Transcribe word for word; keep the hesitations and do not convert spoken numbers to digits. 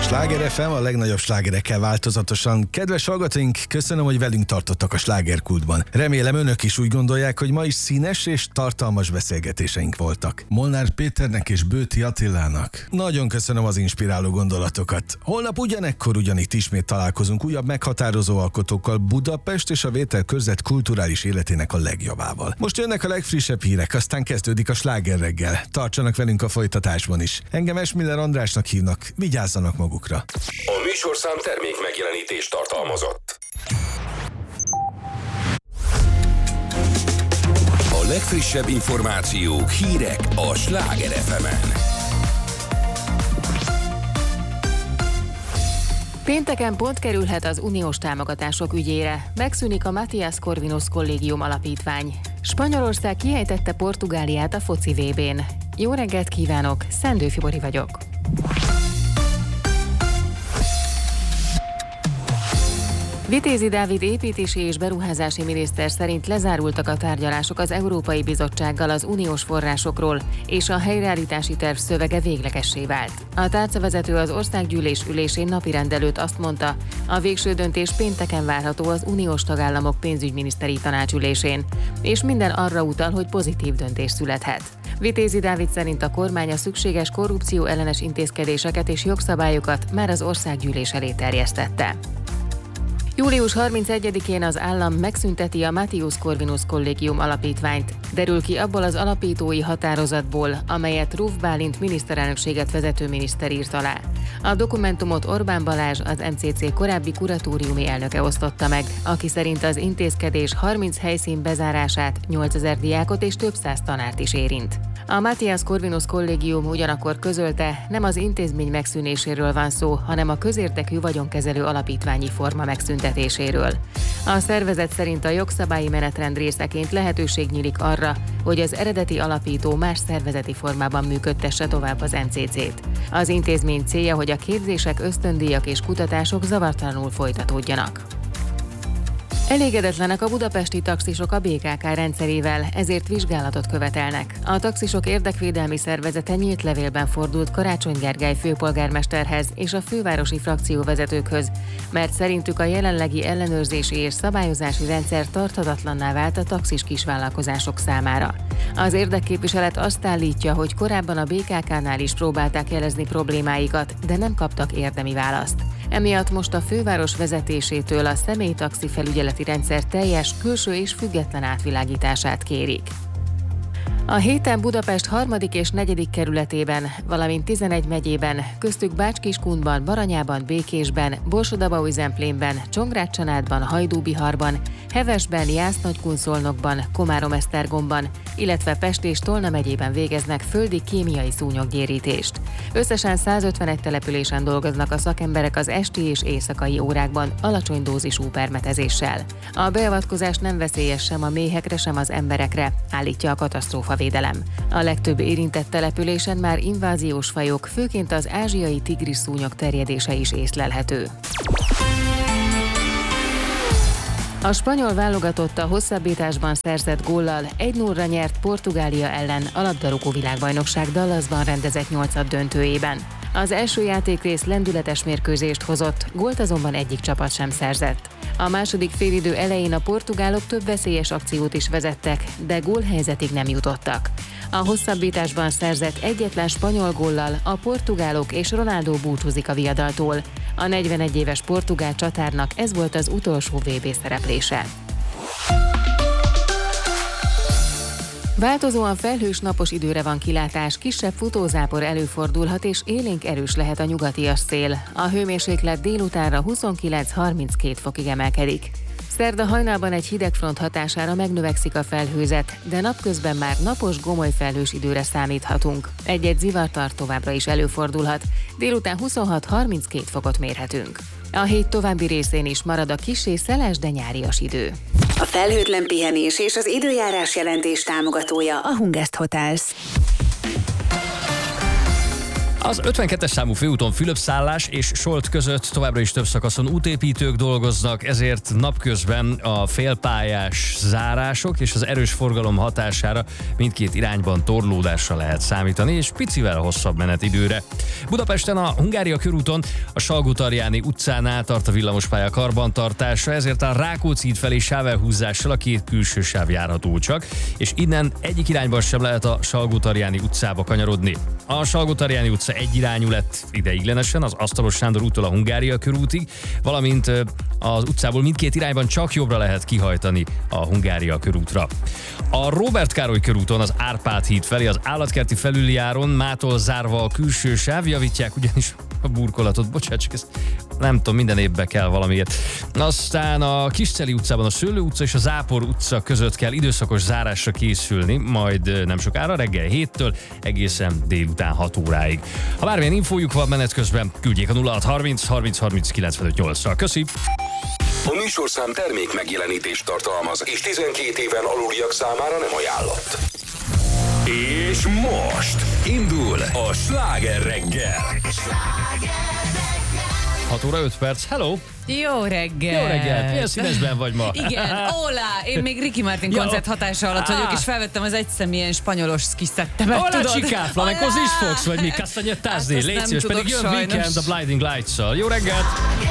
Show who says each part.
Speaker 1: Sláger ef em, a legnagyobb slágerekkel változatosan. Kedves hallgatóink, köszönöm, hogy velünk tartottak a slágerkultban. Remélem önök is úgy gondolják, hogy ma is színes és tartalmas beszélgetéseink voltak. Molnár Péternek és Bőti Attilának nagyon köszönöm az inspiráló gondolatokat. Holnap ugyanekkor ugyanitt ismét találkozunk újabb meghatározó alkotókkal Budapest és a Vételkörzet kulturális életének a legjavával. Most jönnek a legfrissebb hírek, aztán kezdődik a Sláger reggel. Tartsanak velünk a folytatásban is. Engem Esmiller Andrásnak hívnak, vigyázzanak magukra.
Speaker 2: A műsorszám termék megjelenítést tartalmazott. A legfrissebb információk, hírek a Sláger ef emen.
Speaker 3: Pénteken pont kerülhet az uniós támogatások ügyére. Megszűnik a Matthias Corvinus Kollégium alapítvány. Spanyolország kiejtette Portugáliát a foci vé bén. Jó reggelt kívánok, Szendő Fibori vagyok. Vitézi Dávid építési és beruházási miniszter szerint lezárultak a tárgyalások az Európai Bizottsággal az uniós forrásokról, és a helyreállítási terv szövege véglegessé vált. A tárcavezető az országgyűlés ülésén napirend előtt azt mondta, a végső döntés pénteken várható az uniós tagállamok pénzügyminiszteri tanácsülésén, és minden arra utal, hogy pozitív döntés születhet. Vitézi Dávid szerint a kormány a szükséges korrupció ellenes intézkedéseket és jogszabályokat már az országgyűlés elé terjesztette. július harmincegyedikén az állam megszünteti a Matthias Corvinus Kollégium alapítványt. Derül ki abból az alapítói határozatból, amelyet Ruf Bálint miniszterelnökséget vezető miniszter írt alá. A dokumentumot Orbán Balázs, az em cé cé korábbi kuratóriumi elnöke osztotta meg, aki szerint az intézkedés harminc helyszín bezárását, nyolcezer diákot és több száz tanárt is érint. A Matthias Corvinus Kollégium ugyanakkor közölte, nem az intézmény megszűnéséről van szó, hanem a közérdekű vagyonkezelő alapítványi forma megszüntetéséről. A szervezet szerint a jogszabályi menetrend részeként lehetőség nyílik arra, hogy az eredeti alapító más szervezeti formában működtesse tovább az em cé cét. Az intézmény célja, hogy a képzések, ösztöndíjak és kutatások zavartalanul folytatódjanak. Elégedetlenek a budapesti taxisok a bé ká ká rendszerével, ezért vizsgálatot követelnek. A taxisok érdekvédelmi szervezete nyílt levélben fordult Karácsony Gergely főpolgármesterhez és a fővárosi frakcióvezetőkhöz, mert szerintük a jelenlegi ellenőrzési és szabályozási rendszer tarthatatlanná vált a taxis kisvállalkozások számára. Az érdekképviselet azt állítja, hogy korábban a bé ká kánál is próbálták jelezni problémáikat, de nem kaptak érdemi választ. Emiatt most a főváros vezetésétől a személytaxi felügyeleti rendszer teljes, külső és független átvilágítását kérik. A héten Budapest harmadik és negyedik kerületében, valamint tizenegy megyében, köztük Bács-Kiskundban, Baranyában, Békésben, Borsod-Abaúj-Zemplénben, Csongrád-Csanádban, Hajdú-Biharban, Hevesben, Jász-Nagykun-Szolnokban, Komárom-Esztergomban, illetve Pest és Tolna megyében végeznek földi kémiai szúnyoggyérítést. Összesen százötvenegy településen dolgoznak a szakemberek az esti és éjszakai órákban alacsony dózisú permetezéssel. A beavatkozás nem veszélyes sem a méhekre, sem az emberekre, állítja a katasztrófavédelem. A legtöbb érintett településen már inváziós fajok, főként az ázsiai tigris szúnyog terjedése is észlelhető. A spanyol válogatott a hosszabbításban szerzett góllal egy nullra nyert Portugália ellen a labdarúgó világbajnokság Dallasban rendezett nyolcad döntőjében. Az első játékrész lendületes mérkőzést hozott, gólt azonban egyik csapat sem szerzett. A második félidő elején a portugálok több veszélyes akciót is vezettek, de gólhelyzetig nem jutottak. A hosszabbításban szerzett egyetlen spanyol góllal a portugálok és Ronaldo búcsúzik a viadaltól. A negyvenegy éves portugál csatárnak ez volt az utolsó vé bé szereplése. Változóan felhős napos időre van kilátás, kisebb futózápor előfordulhat és élénk erős lehet a nyugatias szél. A hőmérséklet délutánra huszonkilenc-harminckét fokig emelkedik. Szerda hajnalban egy hidegfront hatására megnövekszik a felhőzet, de napközben már napos, gomoly felhős időre számíthatunk. Egy-egy zivatar továbbra is előfordulhat, délután huszonhat-harminckét fokot mérhetünk. A hét további részén is marad a kissé szeles, de nyárias idő.
Speaker 4: A felhőtlen pihenés és az időjárás jelentés támogatója a Hungest Hotels.
Speaker 5: Az ötvenkettes számú főúton Fülöp-szállás és Solt között továbbra is több szakaszon útépítők dolgoznak, ezért napközben a félpályás zárások és az erős forgalom hatására mindkét irányban torlódásra lehet számítani, és picivel hosszabb menetidőre. Budapesten a Hungária körúton a Salgó-Tarjáni utcánál tart a villamospálya karbantartása, ezért a Rákóczi híd felé sávelhúzással a két külső sáv járható csak, és innen egyik irányban sem lehet a Salgó-Tarjáni utcába kanyarodni. A Salgó-Tarjáni utca egyirányú lett ideiglenesen az Asztalos Sándor úttól a Hungária körútig, valamint az utcából mindkét irányban csak jobbra lehet kihajtani a Hungária körútra. A Róbert Károly körúton az Árpád híd felé az állatkerti felüljáron mától zárva a külső sáv, javítják ugyanis a burkolatot. Bocsánat, csak ezt nem tudom, minden évbe kell valamiért. Aztán a Kisceli utcában a Szőlő utca és a Zápor utca között kell időszakos zárásra készülni, majd nem sokára reggel héttől egészen délután hat óráig. Ha bármilyen infójuk van menet közben, küldjék a nulla hat harminc harminc harminc kilencvenöt nyolcra. Köszi!
Speaker 2: A műsorszám termék megjelenítést tartalmaz, és tizenkét éven aluliak számára nem ajánlott. És most indul a Sláger reggel.
Speaker 5: hat óra öt perc. Hello!
Speaker 6: Jó reggel!
Speaker 5: Jó reggel! Milyen színesben vagy ma?
Speaker 6: Igen, hola! Én még Ricky Martin
Speaker 5: Ja.
Speaker 6: koncert hatása alatt vagyok, és felvettem az egyszemélyen spanyolos kiszedtemet,
Speaker 5: Hola,
Speaker 6: tudod?
Speaker 5: chica! Flamencozni is fogsz, vagy mi? Castagnettázni?
Speaker 6: Hát azt
Speaker 5: Légy
Speaker 6: nem
Speaker 5: szíves,
Speaker 6: tudok
Speaker 5: pedig jön
Speaker 6: sajnos.
Speaker 5: Weekend a Blinding Lights-szal. Jó reggelt!